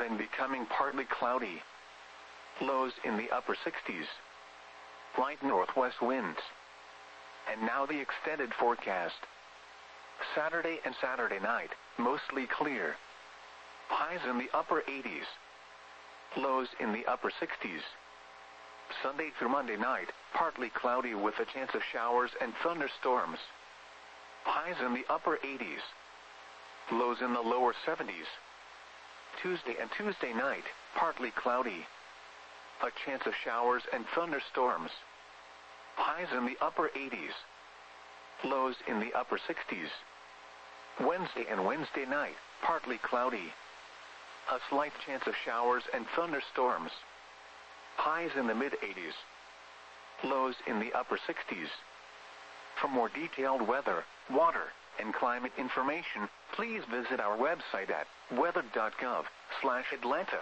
then becoming partly cloudy. Lows in the upper 60s. Light northwest winds. And now the extended forecast. Saturday and Saturday night, mostly clear. Highs in the upper 80s. Lows in the upper 60s. Sunday through Monday night, partly cloudy with a chance of showers and thunderstorms. Highs in the upper 80s. Lows in the lower 70s. Tuesday and Tuesday night, partly cloudy. A chance of showers and thunderstorms. Highs in the upper 80s. Lows in the upper 60s. Wednesday and Wednesday night, partly cloudy. A slight chance of showers and thunderstorms. Highs in the mid-80s. Lows in the upper 60s. For more detailed weather, water, and climate information, please visit our website at weather.gov/Atlanta.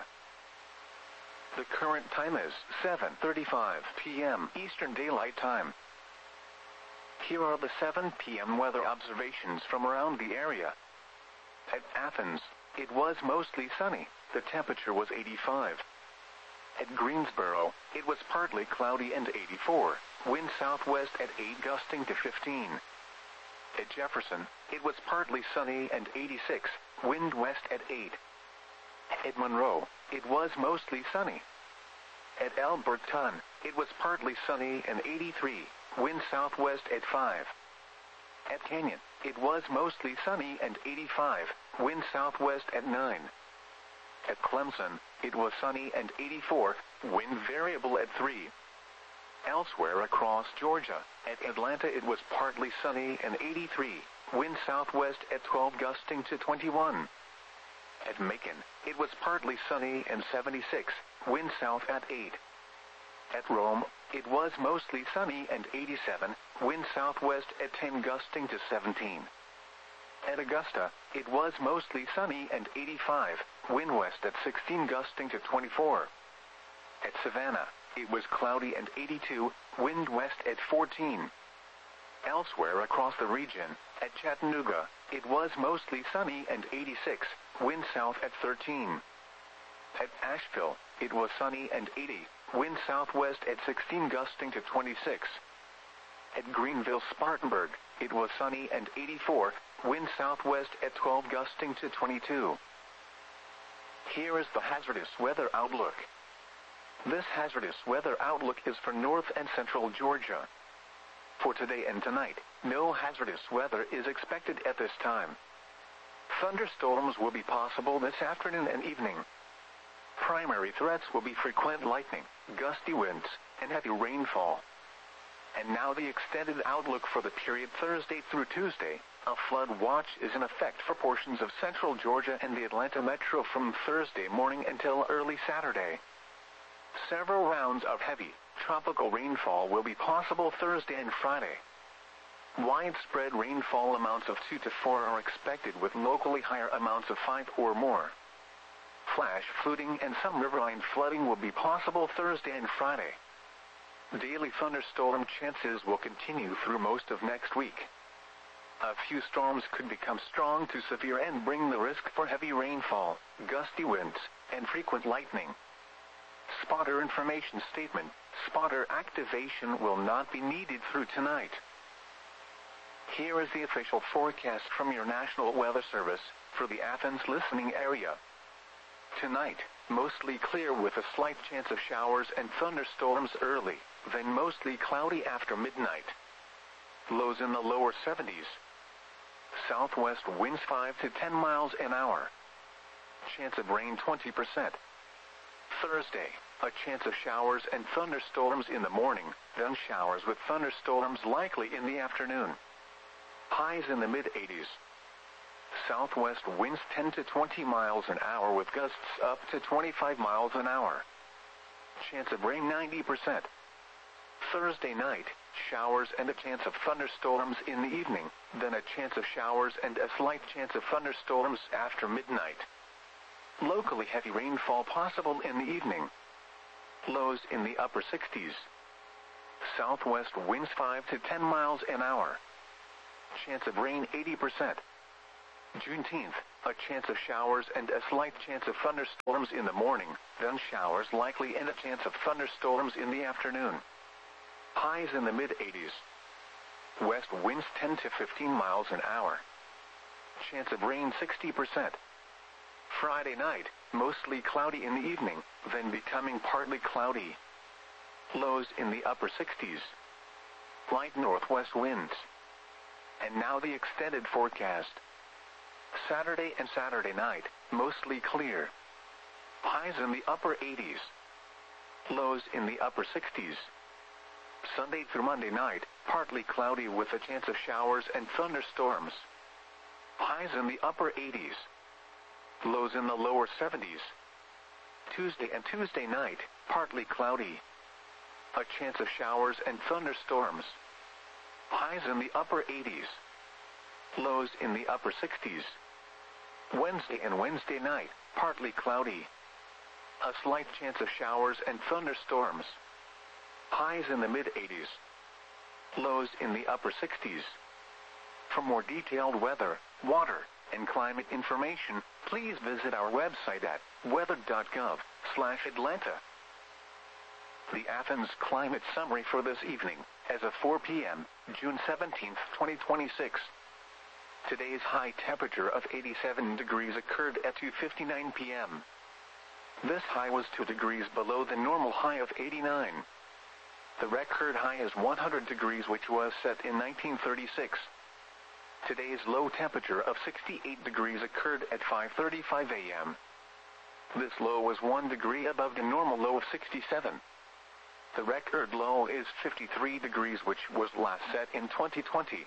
The current time is 7:35 p.m. Eastern Daylight Time. Here are the 7 p.m. weather observations from around the area. At Athens, it was mostly sunny. The temperature was 85. At Greensboro, it was partly cloudy and 84. Wind southwest at 8 gusting to 15. At Jefferson, it was partly sunny and 86. Wind west at 8. At Monroe, it was mostly sunny. At Alberton, it was partly sunny and 83. Wind southwest at 5. At Canyon, it was mostly sunny and 85. Wind southwest at 9. At Clemson, it was sunny and 84. Wind variable at 3. Elsewhere across Georgia, at Atlanta it was partly sunny and 83. Wind southwest at 12 gusting to 21. At Macon, it was partly sunny and 76. Wind south at 8. At Rome, it was mostly sunny and 87. Wind southwest at 10 gusting to 17. At Augusta, it was mostly sunny and 85. Wind west at 16 gusting to 24. At Savannah, it was cloudy and 82. Wind west at 14. Elsewhere across the region, at Chattanooga, it was mostly sunny and 86. Wind south at 13. At Asheville, it was sunny and 80. Wind southwest at 16 gusting to 26. At Greenville-Spartanburg, it was sunny and 84. Wind southwest at 12 gusting to 22. Here is the hazardous weather outlook. This hazardous weather outlook is for north and central Georgia. For today and tonight, no hazardous weather is expected at this time. Thunderstorms will be possible this afternoon and evening. Primary threats will be frequent lightning, gusty winds, and heavy rainfall. And now the extended outlook for the period Thursday through Tuesday. A flood watch is in effect for portions of central Georgia and the Atlanta metro from Thursday morning until early Saturday. Several rounds of heavy, tropical rainfall will be possible Thursday and Friday. Widespread rainfall amounts of 2 to 4 are expected with locally higher amounts of 5 or more. Flash flooding and some riverine flooding will be possible Thursday and Friday. Daily thunderstorm chances will continue through most of next week. A few storms could become strong to severe and bring the risk for heavy rainfall, gusty winds, and frequent lightning. Spotter information statement: spotter activation will not be needed through tonight. Here is the official forecast from your National Weather Service for the Athens listening area. Tonight, mostly clear with a slight chance of showers and thunderstorms early, then mostly cloudy after midnight. Lows in the lower 70s. Southwest winds 5 to 10 miles an hour. Chance of rain 20%. Thursday, a chance of showers and thunderstorms in the morning, then showers with thunderstorms likely in the afternoon. Highs in the mid-80s. Southwest winds 10 to 20 miles an hour with gusts up to 25 miles an hour. Chance of rain 90%. Thursday night, showers and a chance of thunderstorms in the evening, then a chance of showers and a slight chance of thunderstorms after midnight. Locally heavy rainfall possible in the evening. Lows in the upper 60s. Southwest winds 5 to 10 miles an hour. Chance of rain 80%. Juneteenth, A chance of showers and a slight chance of thunderstorms in the morning, then showers likely and a chance of thunderstorms in the afternoon. Highs in the mid-80s. West winds 10 to 15 miles an hour. Chance of rain 60%. Friday night, mostly cloudy in the evening, then becoming partly cloudy. Lows in the upper 60s. Light northwest winds. And now the extended forecast. Saturday and Saturday night, mostly clear. Highs in the upper 80s. Lows in the upper 60s. Sunday through Monday night, partly cloudy with a chance of showers and thunderstorms. Highs in the upper 80s. Lows in the lower 70s. Tuesday and Tuesday night, partly cloudy. A chance of showers and thunderstorms. Highs in the upper 80s. Lows in the upper 60s. Wednesday and Wednesday night, partly cloudy. A slight chance of showers and thunderstorms. Highs in the mid-80s. Lows in the upper 60s. For more detailed weather, water, and climate information, please visit our website at weather.gov/Atlanta. The Athens Climate Summary for this evening, as of 4 p.m., June 17, 2026. Today's high temperature of 87 degrees occurred at 2:59 p.m. This high was 2 degrees below the normal high of 89. The record high is 100 degrees, which was set in 1936. Today's low temperature of 68 degrees occurred at 5:35 a.m. This low was 1 degree above the normal low of 67. The record low is 53 degrees, which was last set in 2020.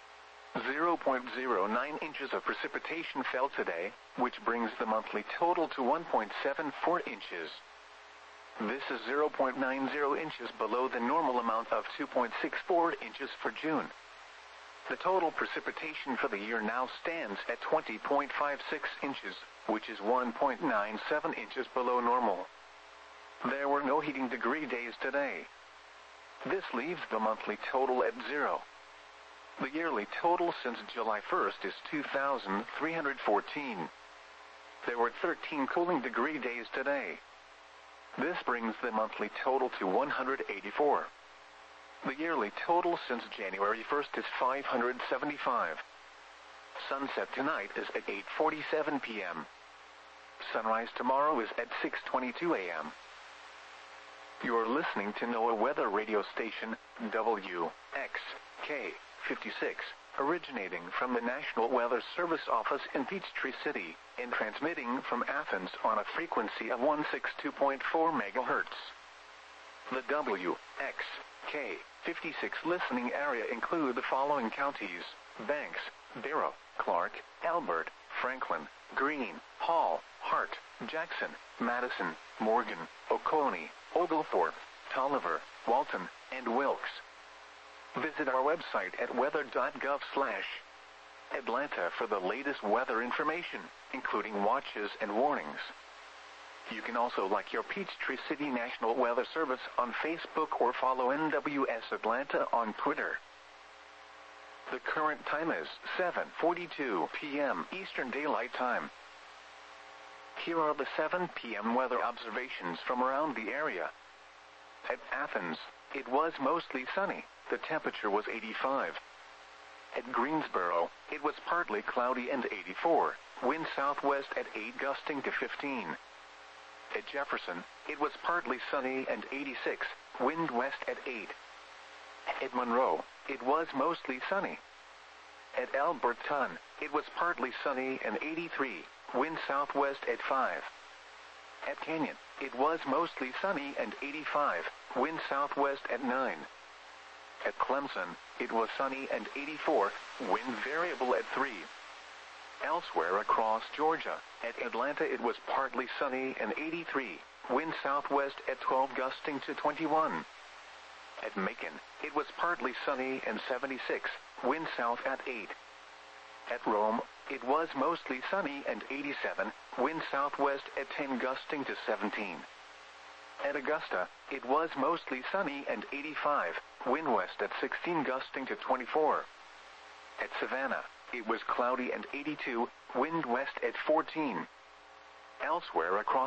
0.09 inches of precipitation fell today, which brings the monthly total to 1.74 inches. This is 0.90 inches below the normal amount of 2.64 inches for June. The total precipitation for the year now stands at 20.56 inches, which is 1.97 inches below normal. There were no heating degree days today. This leaves the monthly total at 0. The yearly total since July 1st is 2,314. There were 13 cooling degree days today. This brings the monthly total to 184. The yearly total since January 1st is 575. Sunset tonight is at 8:47 p.m. Sunrise tomorrow is at 6:22 a.m. You are listening to NOAA Weather Radio Station, WXK 56, originating from the National Weather Service office in Peachtree City, and transmitting from Athens on a frequency of 162.4 MHz. The WXK 56 listening area include the following counties: Banks, Barrow, Clark, Elbert, Franklin, Greene, Hall, Hart, Jackson, Madison, Morgan, Oconee, Oglethorpe, Tolliver, Walton, and Wilkes. Visit our website at weather.gov/Atlanta for the latest weather information, including watches and warnings. You can also like your Peachtree City National Weather Service on Facebook or follow NWS Atlanta on Twitter. The current time is 7:42 p.m. Eastern Daylight Time. Here are the 7 p.m. weather observations from around the area. At Athens, it was mostly sunny. The temperature was 85. At Greensboro, it was partly cloudy and 84. Wind southwest at 8 gusting to 15. At Jefferson, it was partly sunny and 86. Wind west at 8. At Monroe, it was mostly sunny. At Alberton, it was partly sunny and 83. Wind southwest at 5. At Canyon, it was mostly sunny and 85. Wind southwest at 9. At Clemson, it was sunny and 84. Wind variable at 3. Elsewhere across Georgia, at Atlanta it was partly sunny and 83. Wind southwest at 12 gusting to 21. At Macon, it was partly sunny and 76. Wind south at 8. At Rome, it was mostly sunny and 87. Wind southwest at 10 gusting to 17. At Augusta, it was mostly sunny and 85. Wind west at 16 gusting to 24. At Savannah, It was cloudy and 82, wind west at 14. Elsewhere across